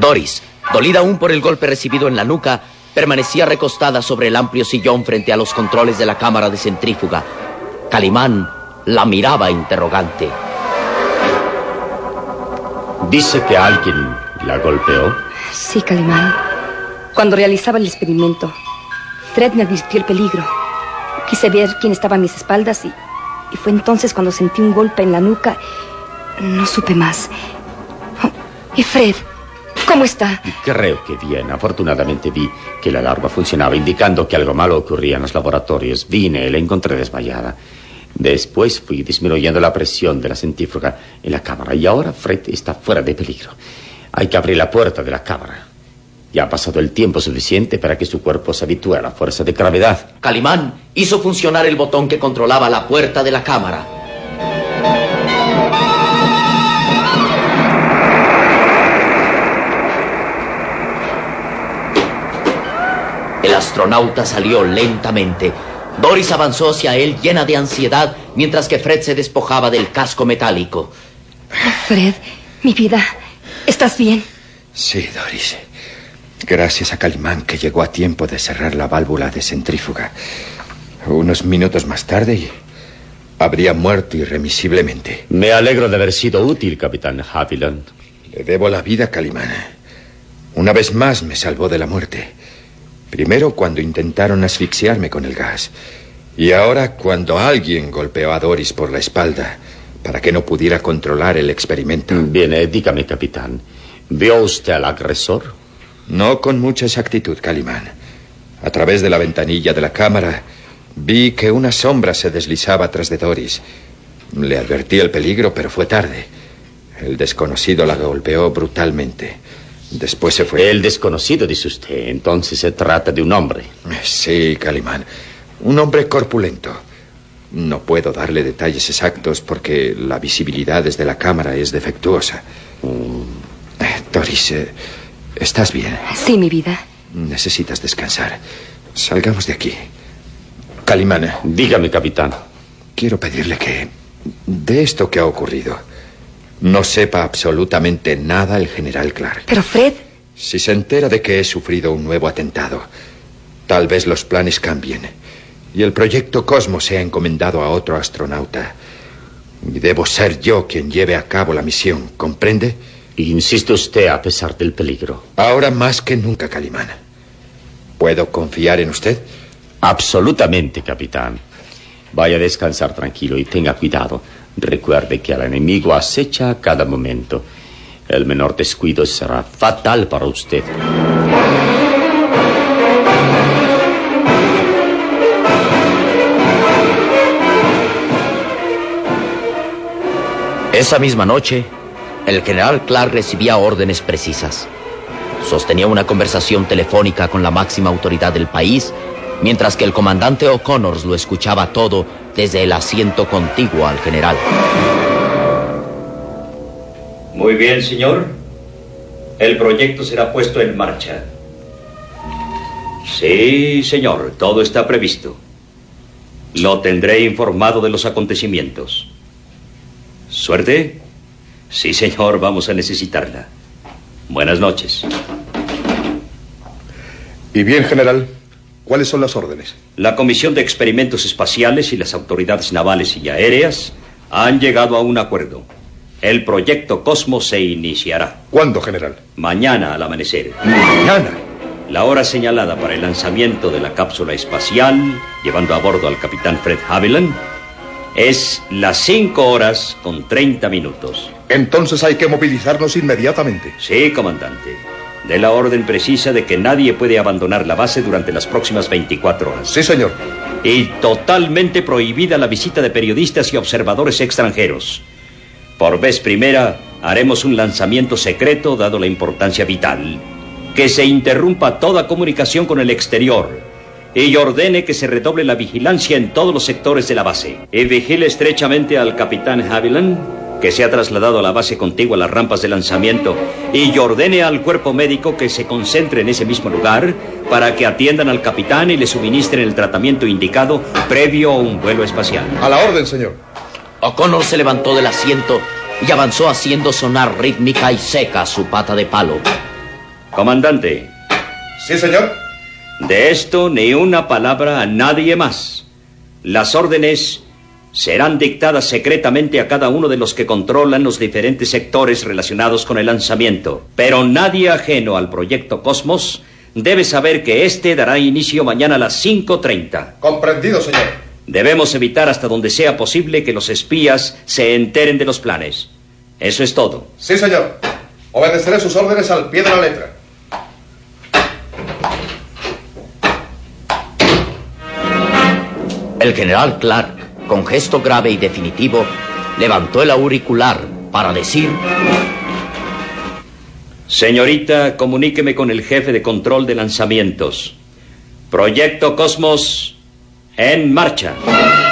Doris, dolida aún por el golpe recibido en la nuca, permanecía recostada sobre el amplio sillón frente a los controles de la cámara de centrífuga. Calimán la miraba interrogante. ¿Dice que alguien la golpeó? Sí, Calimán. Cuando realizaba el experimento, Fred me advirtió el peligro. Quise ver quién estaba a mis espaldas y fue entonces cuando sentí un golpe en la nuca. No supe más. Oh, ¿y Fred? ¿Cómo está? Creo que bien. Afortunadamente vi que la alarma funcionaba, indicando que algo malo ocurría en los laboratorios. Vine y la encontré desmayada. Después fui disminuyendo la presión de la centrífuga en la cámara y ahora Fred está fuera de peligro. Hay que abrir la puerta de la cámara. Ya ha pasado el tiempo suficiente para que su cuerpo se habitúe a la fuerza de gravedad. Calimán hizo funcionar el botón que controlaba la puerta de la cámara. El astronauta salió lentamente. Doris avanzó hacia él llena de ansiedad, mientras que Fred se despojaba del casco metálico. Fred, mi vida, ¿estás bien? Sí, Doris. Gracias a Calimán, que llegó a tiempo de cerrar la válvula de centrífuga. Unos minutos más tarde y habría muerto irremisiblemente. Me alegro de haber sido útil, capitán Haviland. Le debo la vida a Calimán. Una vez más me salvó de la muerte. Primero cuando intentaron asfixiarme con el gas. Y ahora cuando alguien golpeó a Doris por la espalda para que no pudiera controlar el experimento. Bien, dígame, capitán. ¿Vio usted al agresor? No con mucha exactitud, Calimán. A través de la ventanilla de la cámara vi que una sombra se deslizaba tras de Doris. Le advertí el peligro, pero fue tarde. El desconocido la golpeó brutalmente. Después se fue. El desconocido, dice usted. Entonces se trata de un hombre. Sí, Calimán. Un hombre corpulento. No puedo darle detalles exactos porque la visibilidad desde la cámara es defectuosa. Doris, ¿estás bien? Sí, mi vida. Necesitas descansar. Salgamos de aquí. Calimán. Dígame, capitán. Quiero pedirle que, de esto que ha ocurrido, no sepa absolutamente nada el general Clark. Pero Fred... Si se entera de que he sufrido un nuevo atentado, tal vez los planes cambien y el proyecto Cosmo sea encomendado a otro astronauta. Y debo ser yo quien lleve a cabo la misión, ¿comprende? Insiste usted a pesar del peligro. Ahora más que nunca, Calimán. ¿Puedo confiar en usted? Absolutamente, capitán. Vaya a descansar tranquilo y tenga cuidado. Recuerde que al enemigo acecha a cada momento. El menor descuido será fatal para usted. Esa misma noche, el general Clark recibía órdenes precisas. Sostenía una conversación telefónica con la máxima autoridad del país, mientras que el comandante O'Connor lo escuchaba todo desde el asiento contiguo al general. Muy bien, señor. El proyecto será puesto en marcha. Sí, señor, todo está previsto. Lo tendré informado de los acontecimientos. ¿Suerte? Sí, señor, vamos a necesitarla. Buenas noches. Y bien, general, ¿cuáles son las órdenes? La Comisión de Experimentos Espaciales y las autoridades navales y aéreas han llegado a un acuerdo. El proyecto Cosmo se iniciará. ¿Cuándo, general? Mañana al amanecer. ¿Mañana? La hora señalada para el lanzamiento de la cápsula espacial, llevando a bordo al capitán Fred Haviland, es las 5:30. Entonces hay que movilizarnos inmediatamente. Sí, comandante. De la orden precisa de que nadie puede abandonar la base durante las próximas 24 horas. Sí, señor. Y totalmente prohibida la visita de periodistas y observadores extranjeros. Por vez primera, haremos un lanzamiento secreto, dado la importancia vital. Que se interrumpa toda comunicación con el exterior. Y ordene que se redoble la vigilancia en todos los sectores de la base. Y vigile estrechamente al capitán Haviland, que se ha trasladado a la base contigua a las rampas de lanzamiento, y ordene al cuerpo médico que se concentre en ese mismo lugar para que atiendan al capitán y le suministren el tratamiento indicado previo a un vuelo espacial. A la orden, señor. O'Connor se levantó del asiento y avanzó haciendo sonar rítmica y seca su pata de palo. Comandante. Sí, señor. De esto ni una palabra a nadie más. Las órdenes serán dictadas secretamente a cada uno de los que controlan los diferentes sectores relacionados con el lanzamiento. Pero nadie ajeno al proyecto Cosmos debe saber que este dará inicio mañana a las 5:30. Comprendido, señor. Debemos evitar hasta donde sea posible que los espías se enteren de los planes. Eso es todo. Sí, señor. Obedeceré sus órdenes al pie de la letra. El general Clark, con gesto grave y definitivo, levantó el auricular para decir: Señorita, comuníqueme con el jefe de control de lanzamientos. Proyecto Cosmos en marcha.